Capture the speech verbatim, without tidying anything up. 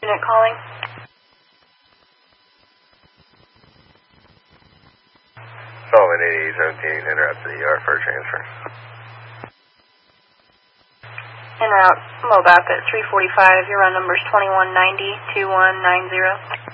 Unit calling. Sullivan eighty seventeen, interrupt the E R for transfer. En route, Mobap at three forty-five. Your run number is twenty-one ninety, two one nine zero.